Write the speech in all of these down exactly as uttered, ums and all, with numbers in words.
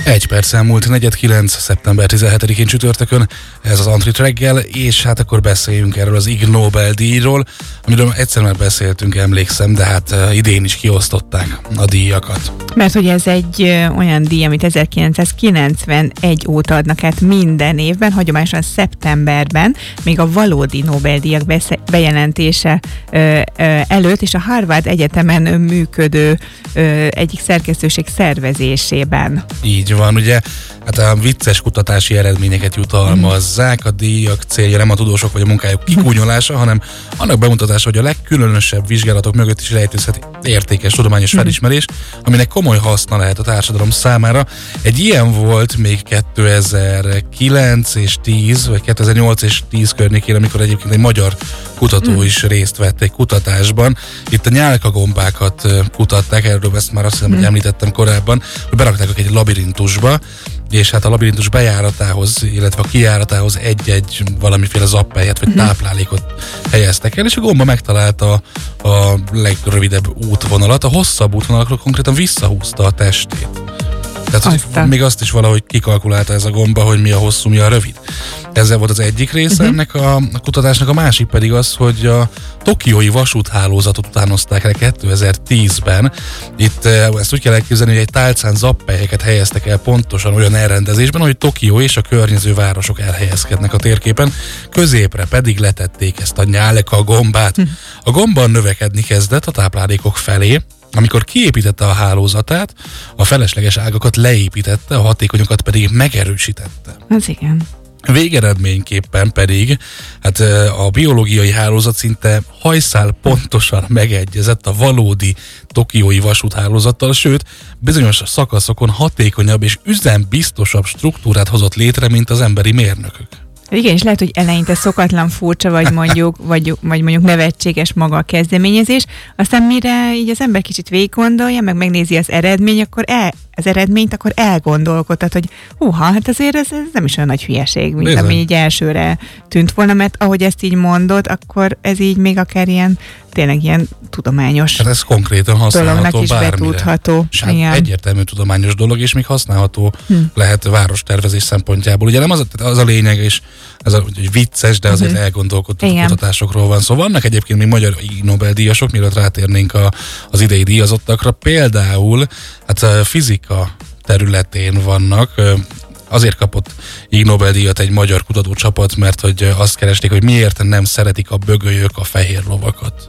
Egy perc elmúlt, negyed kilenc, szeptember tizenhetedikén csütörtökön, ez az Antrit reggel, és hát akkor beszéljünk erről az Ig Nobel-díjról, amiről egyszer már beszéltünk, emlékszem, de hát idén is kiosztották a díjakat. Mert hogy ez egy ö, olyan díj, amit ezerkilencszázkilencvenegy óta adnak át minden évben, hagyományosan szeptemberben, még a valódi Nobel-díjak besze- bejelentése ö, ö, előtt, és a Harvard Egyetemen működő ö, egyik szerkesztőség szervezésében. Így van, ugye, hát a vicces kutatási eredményeket jutalmazzák, a díjak célja nem a tudósok vagy a munkájuk kikúnyolása, hanem annak bemutatása, hogy a legkülönösebb vizsgálatok mögött is rejtőzhet értékes tudományos felismerés, aminek komoly haszna lehet a társadalom számára. Egy ilyen volt még kétezer-kilenc és tíz, vagy kétezer-nyolc és tíz környékén, amikor egyébként egy magyar kutató is részt vett egy kutatásban. Itt a nyálkagombákat kutatták, erről ezt már azt hiszem, hogy említettem korábban, hogy berakták őket egy labirintusba, és hát a labirintus bejáratához, illetve a kijáratához egy-egy valamiféle zappelyet vagy táplálékot helyeztek el, és a gomba megtalálta a legrövidebb útvonalat, a hosszabb útvonalakról konkrétan visszahúzta a testét. Tehát Aztán. még azt is valahogy kikalkulálta ez a gomba, hogy mi a hosszú, mi a rövid. Ezzel volt az egyik része uh-huh. ennek a, a kutatásnak, a másik pedig az, hogy a tokiói vasúthálózatot utánozták el kétezer-tízben. Itt ezt úgy kell elképzelni, hogy egy tálcán zappelyeket helyeztek el pontosan olyan elrendezésben, hogy Tokió és a környező városok elhelyezkednek a térképen, középre pedig letették ezt a nyálka gombát. Uh-huh. A gomba növekedni kezdett a táplálékok felé, amikor kiépítette a hálózatát, a felesleges ágakat leépítette, a hatékonyokat pedig megerősítette. Az igen. Végeredményképpen pedig hát a biológiai hálózat szinte hajszál pontosan megegyezett a valódi tokiói vasúthálózattal, sőt, bizonyos szakaszokon hatékonyabb és üzembiztosabb struktúrát hozott létre, mint az emberi mérnökök. Igen, és lehet, hogy eleinte szokatlan, furcsa, vagy mondjuk, vagy, vagy mondjuk nevetséges maga a kezdeményezés, aztán mire így az ember kicsit végiggondolja, meg megnézi az eredmény, akkor el, az eredményt, akkor elgondolkodhat, hogy húha, hát azért ez, ez nem is olyan nagy hülyeség, mint Bizony. ami így elsőre tűnt volna, mert ahogy ezt így mondod, akkor ez így még akár ilyen, tényleg ilyen tudományos hát ez konkrétan használható is bármire. betudható. Hát egyértelmű tudományos dolog, és még használható hm. lehet várostervezés szempontjából. Ugye nem az, az a lényeg, és ez a, hogy vicces, de azért uh-huh. elgondolkodó kutatásokról van. Szóval vannak egyébként még magyar Nobel-díjasok, mielőtt rátérnénk a, az idei díjazottakra. Például hát a fizika területén vannak. Azért kapott Ig Nobel-díjat egy magyar kutatócsapat, mert hogy azt keresték, hogy miért nem szeretik a bögölyök a fehér lovakat.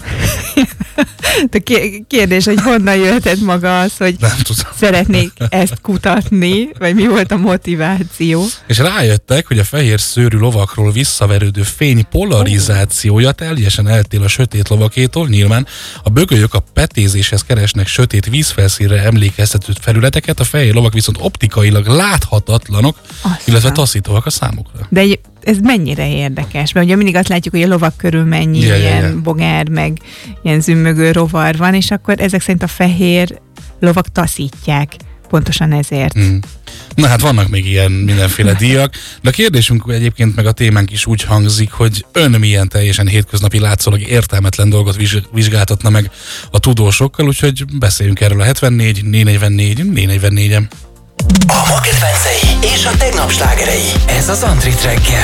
De kérdés, hogy honnan jöhetett maga az, hogy szeretnék ezt kutatni, vagy mi volt a motiváció? És rájöttek, hogy a fehér szőrű lovakról visszaverődő fény polarizációja teljesen eltér a sötét lovakétól. Nyilván a bögölyök a petézéshez keresnek sötét vízfelszínre emlékeztető felületeket, a fehér lovak viszont optikailag láthatatlanok, Aztán. illetve taszítóak a számukra. De egy, ez mennyire érdekes? Mert ugye mindig azt látjuk, hogy a lovak körül mennyi yeah, ilyen yeah, yeah. bogár, meg ilyen zümmögő rovar van, és akkor ezek szerint a fehér lovak taszítják. Pontosan ezért. Mm. Na hát vannak még ilyen mindenféle díjak, de a kérdésünk egyébként meg a témánk is úgy hangzik, hogy ön milyen teljesen hétköznapi látszólag értelmetlen dolgot vizsgáltatna meg a tudósokkal, úgyhogy beszéljünk erről a hetvennégy négy negyvennégy négy negyvennégyen. A ma kedvencei és a tegnap slágerei. Ez az Antrit reggel.